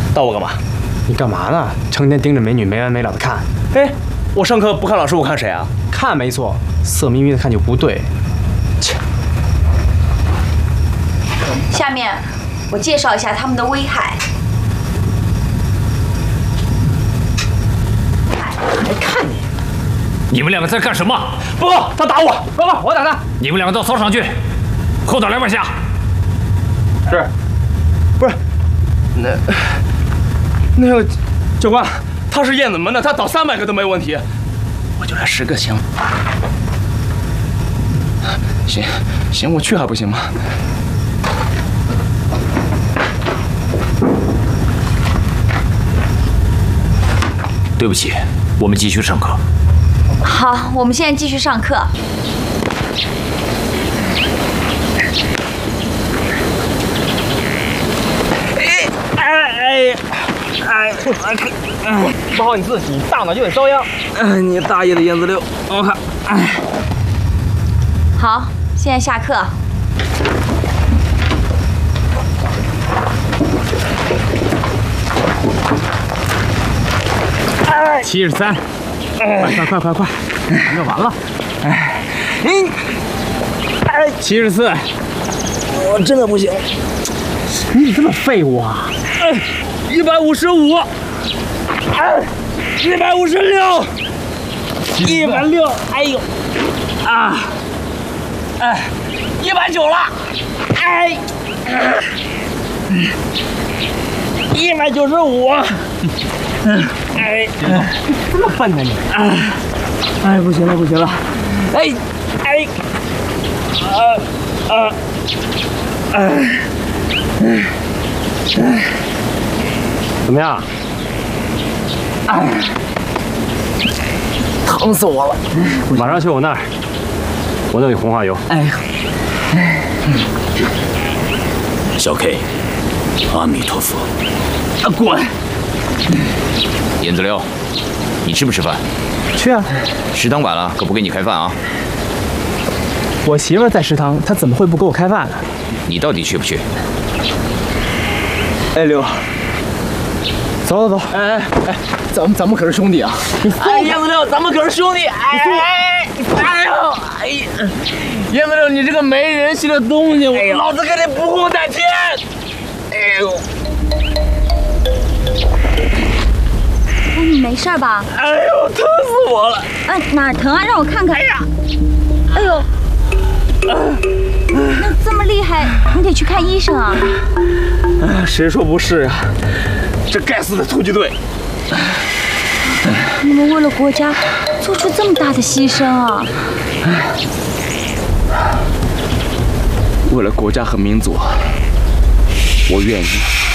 到我干嘛？ 你干嘛呢？成天盯着美女没完没了的看。 哎，我上课不看老师，我看谁啊？ 看没错，色眯眯的看就不对。切。 下面我介绍一下它们的危害。 还看你？ 你们两个在干什么？ 报告，他打我！ 报告，我打他！ 你们两个到操场去，后倒2百下。 是，不是？那个教官，他是雁子门的，他倒300个都没问题，我就来10个行。行，我去还不行吗？ 对不起，我们继续上课。 好，我们现在继续上课。 不好你自己，大脑就得遭殃。 你大爷的燕子六！我看， 好，现在下课。 73，快，完了。74， 我真的不行。 你怎么这么废物啊 ！155，156，160，哎呦，190了，195， 这么笨呢你？ 不行了， 怎么样？ 疼死我了！ 马上去我那儿，我弄你红花油。 小 K， 阿弥陀佛。 滚！ 燕子六，你吃不吃饭？ 去啊！ 食堂晚了，可不给你开饭啊！ 我媳妇在食堂，她怎么会不给我开饭呢？ 你到底去不去？ 六， 走。 咱们可是兄弟啊！燕子六，咱们可是兄弟！燕子六，你这个没人性的东西，老子给你不共戴天！ 你没事吧？ 疼死我了！ 哪儿疼啊？让我看看。哎呦，那这么厉害，你得去看医生啊！ 谁说不是啊？这该死的突击队！ 你们为了国家做出这么大的牺牲啊！ 为了国家和民族，我愿意。